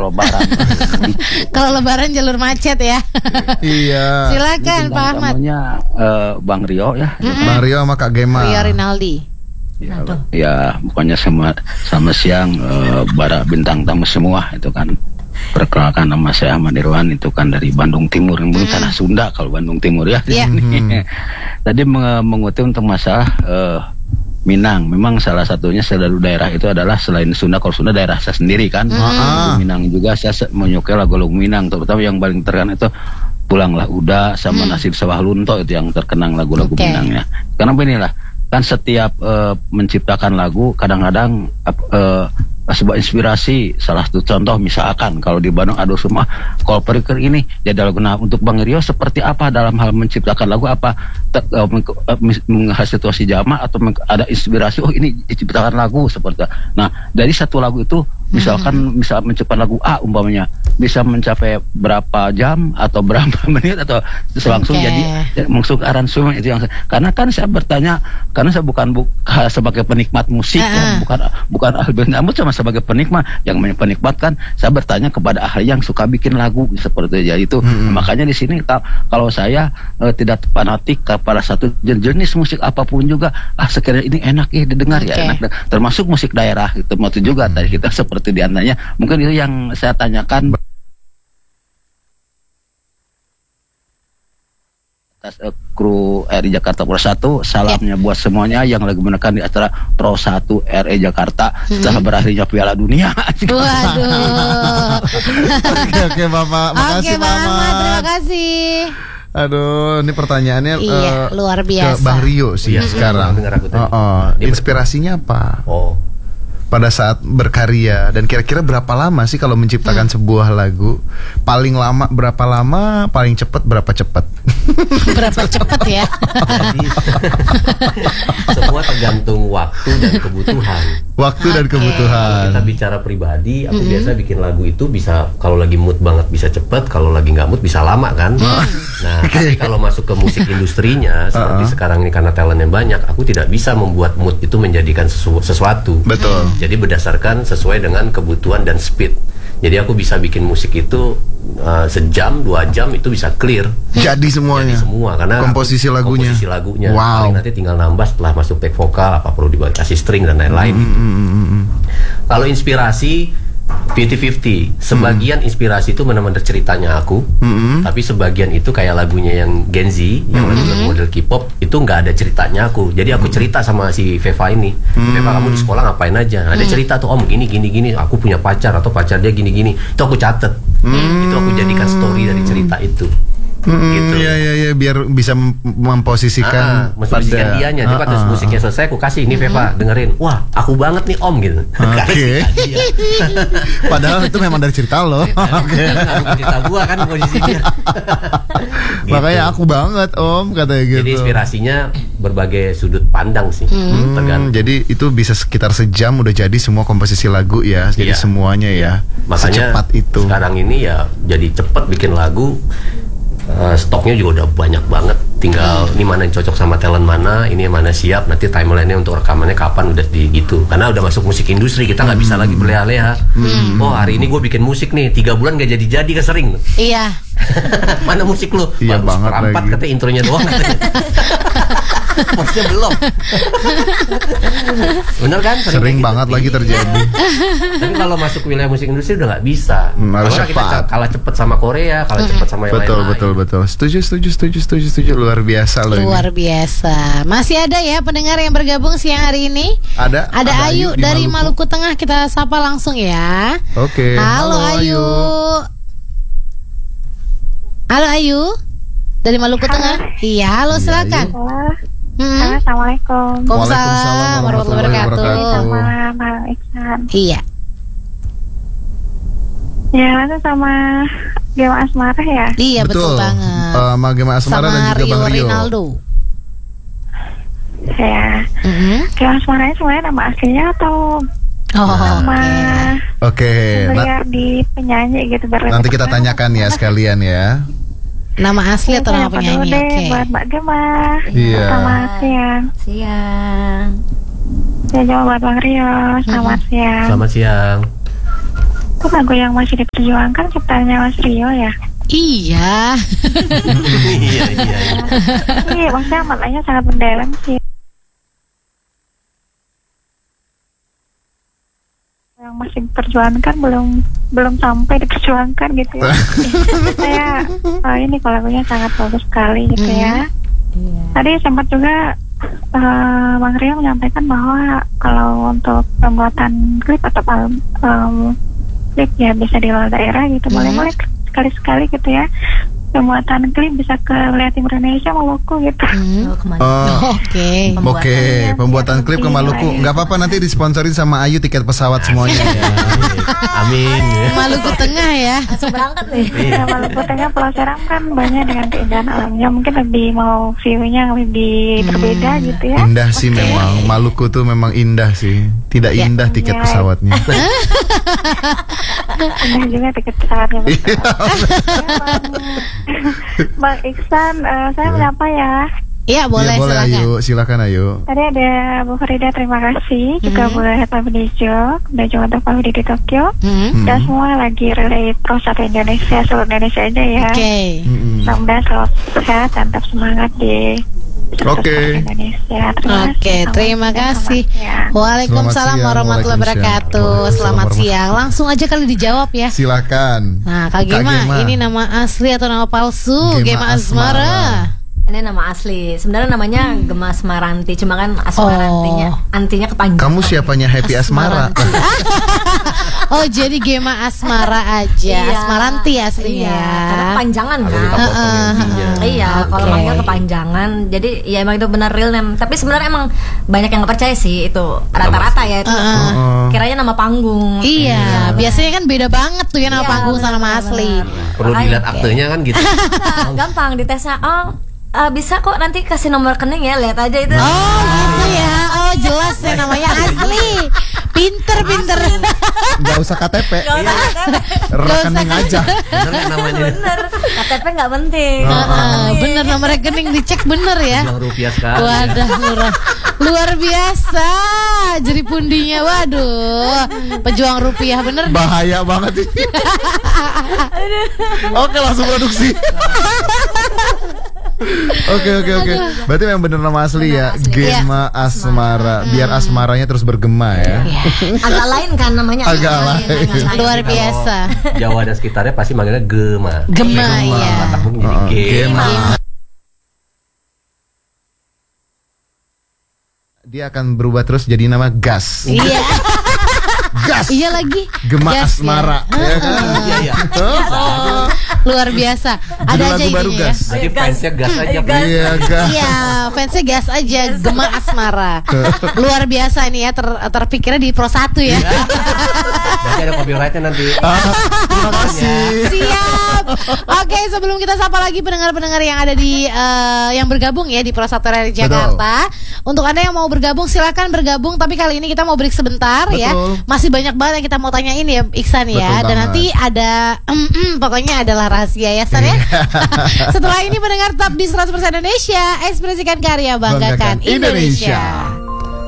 kalau lebaran. Kalau lebaran jalur macet ya. Iya. Silakan Pak Ahmad. Namanya Bang Rio ya. Bang Rio sama Kak Gema. Rio Rinaldi. Ya, pokoknya sama siang para bintang tamu semua itu kan. Perkenalkan, nama saya Ahmad Irwan, itu kan dari Bandung Timur, yang tanah Sunda kalau Bandung Timur ya. Tadi mengutip untuk masalah Minang. Memang salah satunya selalu daerah itu adalah selain Sunda, kalau Sunda daerah saya sendiri kan. Minang juga saya menyukai lagu-lagu Minang, terutama yang paling terkenal itu Pulanglah Uda sama Nasib Sawah Lunto, itu yang terkenang lagu-lagu Minangnya. Karena beginilah, kan setiap menciptakan lagu kadang-kadang sebuah inspirasi. Salah satu contoh misalkan kalau di Bandung ada semua kalau periker ini jadi lagu. Nah, untuk Bang Rio seperti apa dalam hal menciptakan lagu? Apa menghasil situasi jamaah atau ada inspirasi, oh ini diciptakan lagu seperti itu. Nah, dari satu lagu itu misalkan menciptakan lagu A umpamanya bisa mencapai berapa jam atau berapa menit atau langsung jadi langsung aransemen itu yang karena kan saya bertanya, karena saya bukan sebagai penikmat musik ya, bukan ahli namun sama sebagai penikmat yang penikmat kan saya bertanya kepada ahli yang suka bikin lagu seperti itu. Jadi itu makanya di sini kalau saya tidak fanatik kepada satu jenis musik apapun juga, sekiranya ini enak didengar ya enak, termasuk musik daerah itu juga tadi kita seperti diantaranya mungkin itu yang saya tanyakan. Kru RI Jakarta Pro 1, salamnya buat semuanya yang lagi menekan di acara Pro 1 RI Jakarta setelah berakhirnya Piala Dunia. Waduh. Oke Bapak, makasih Mama. Terima kasih. Aduh, ini pertanyaannya luar biasa. Ke Bang Rio sih sekarang. Inspirasinya apa? Pada saat berkarya, dan kira-kira berapa lama sih kalau menciptakan sebuah lagu? Paling lama berapa lama? Paling cepat berapa cepat? Berapa cepat ya? Semua tergantung waktu dan kebutuhan. Waktu dan kebutuhan. Kalau kita bicara pribadi, aku biasa bikin lagu itu bisa kalau lagi mood banget bisa cepat, kalau lagi nggak mood bisa lama kan. Nah, tapi kalau masuk ke musik industrinya seperti sekarang ini karena talentnya banyak, aku tidak bisa membuat mood itu menjadikan sesuatu. Betul. Jadi berdasarkan sesuai dengan kebutuhan dan speed. Jadi aku bisa bikin musik itu sejam, 2 jam itu bisa clear. Jadi semuanya. Jadi semua karena komposisi lagunya. Wow. Paling nanti tinggal nambah setelah masuk take vokal, apa perlu dikasih string dan lain-lain. Kalau inspirasi 50-50. Sebagian inspirasi itu benar-benar ceritanya aku, tapi sebagian itu kayak lagunya yang Gen Z, yang lagu model K-pop itu nggak ada ceritanya aku. Jadi aku cerita sama si Veva ini, Veva kamu di sekolah ngapain aja? Ada cerita tuh, om gini. Aku punya pacar atau pacar dia gini. Itu aku catet. Itu aku jadikan story dari cerita itu. Gitu. Iya, biar bisa memposisikan memposisikan dianya. Jadi pas musiknya selesai aku kasih ini Veva dengerin. Wah, aku banget nih om gitu. Oke. Padahal itu memang dari cerita lo. Oke. Cerita gua kan posisinya. Gitu. Makanya aku banget om katanya gitu. Jadi inspirasinya berbagai sudut pandang sih. Jadi itu bisa sekitar sejam udah jadi semua komposisi lagu ya. Jadi semuanya ya. Makanya secepat itu. Sekarang ini ya jadi cepet bikin lagu. Stoknya juga udah banyak banget. Tinggal ini mana yang cocok sama talent mana, ini yang mana siap. Nanti timeline-nya untuk rekamannya kapan udah di gitu. Karena udah masuk musik industri, kita nggak bisa lagi berleha-leha. Oh hari ini gue bikin musik nih 3 bulan gak jadi kan sering. Iya. Mana musik lu? Iya bagus banget perempat lagi. kata intronya doang. Posnya belum. Bener kan? Sering banget lagi terjadi. Tapi kalau masuk wilayah musik industri udah nggak bisa. Harus Karena kita cepat. kalah cepet sama Korea, kalah cepet sama yang lain-lain. Betul. Setuju. Luar biasa loh Luar ini. biasa. Masih ada ya pendengar yang bergabung siang hari ini? Ada Ayu di dari Maluku Tengah, kita sapa langsung ya. Oke. Halo Ayu. Halo Ayu dari Maluku Tengah. Iya, halo silakan. Assalamualaikum. Waalaikumsalam warahmatullahi wabarakatuh. Sama Bang Iksan. Iya. Ya, itu sama Gema Asmara ya. Iya betul banget. Sama Gema Asmara dan juga Bang Rio. Rinaldo. Ya. Gema Asmara ini sebenarnya nama aslinya atau nama beliau di penyanyi gitu? Nanti kita tanyakan ya sekalian ya. Nama asli atau nama penyanyi? Oke. Buat Mbak Gema. Iya. Selamat siang. Siang. Ya, juga buat Bang Rio. Selamat siang. Selamat siang. Itu lagu yang masih diperjuangkan ciptanya Mas Rio ya? Iya. Iya, maksudnya maknanya sangat mendalam sih. Yang masih diperjuangkan belum sampai diperjuangkan gitu ya. Saya ini lagunya sangat bagus sekali gitu ya. Tadi sempat juga Bang Rio menyampaikan bahwa kalau untuk pembuatan klip atau klip ya bisa di luar daerah gitu, boleh sekali-sekali gitu ya. Pembuatan klip bisa ke Wilayah Timur Indonesia, Maluku gitu. Oke, pembuatan klip ke Maluku. Nggak apa-apa, nanti disponsorin sama Ayu tiket pesawat semuanya. Amin. Maluku Tengah ya. Langsung berangkat nih. Ya, Maluku Tengah, Pulau Seram kan banyak dengan keindahan alamnya. Mungkin lebih mau view-nya lebih berbeda gitu ya. Indah sih memang. Maluku tuh memang indah sih. Tidak indah tiket pesawatnya. Indah juga tiket pesawatnya. Bang Iksan, saya menyapa ya. Iya boleh, silakan Ayu. Tadi ada Bu Farida, terima kasih. Juga buat Pak Budijo, dan juga untuk Pak Budi di Tokyo. Dan semua lagi relay Pro 1 Indonesia, seluruh Indonesia aja ya. Mudah-mudahan selalu sehat dan tetap semangat di Indonesia. Terima kasih. Waalaikumsalam warahmatullahi wabarakatuh. Selamat siang. Langsung aja kali dijawab ya. Silakan. Nah, Kak Gema, ini nama asli atau nama palsu? Gema Asmara. Ini nama asli. Sebenarnya namanya Gema Asmaranti, cuma kan Asmarantinya antinya kepanjangan. Kamu siapanya Happy Asmara? Oh, jadi Gema Asmara aja. Asmaranti aslinya. Iya, karena kepanjangan kan. Iya, kalau manggil kepanjangan. Jadi ya emang itu benar real name. Tapi sebenarnya emang banyak yang nggak percaya sih itu. Rata-rata ya itu. Kiranya nama panggung. Iya, biasanya kan beda banget tuh ya nama panggung sama nama asli. Perlu dilihat aktenya kan gitu. Gampang ditesnya. Bisa kok nanti kasih nomor rekening ya, lihat aja itu. Oh gitu ya. Oh jelas ya namanya asli. Pinter. Gak usah KTP. Rekening aja. Bener. KTP nggak penting. Bener, nomor rekening dicek bener ya. Rupiah sekali. Wadah, luar biasa. Jadi pundinya, waduh. Pejuang rupiah bener. Bahaya banget ini. Oke, langsung produksi. Oke. Berarti memang bener nama asli ya, Gema Asmara. Biar asmaranya terus bergema ya. Agak lain kan namanya. Agak lain. Luar biasa. Jawa dan sekitarnya pasti manggilnya Gema. Gema ya. Gema. Dia akan berubah terus jadi nama Gas. Iya. Gas. Iya lagi. Gema Asmara. Iya. Luar biasa. Ada aja baru ininya ya. Jadi fansnya Gas aja. Iya, Gas. Iya, fansnya Gas aja. Gema Asmara. Luar biasa ini ya, terpikirnya di Pro 1 ya. Nanti ada copyrightnya nanti. Terima kasih. Siap. Oke, sebelum kita sapa lagi pendengar-pendengar yang ada di yang bergabung ya di Pro 1 RRI Jakarta. Untuk Anda yang mau bergabung silakan bergabung, tapi kali ini kita mau break sebentar ya. Masih banyak banget yang kita mau tanyain ya Iksan ya. Dan nanti ada pokoknya adalah rahasia ya San ya. Setelah ini pendengar tetap di 100% Indonesia, ekspresikan karya, banggakan Indonesia.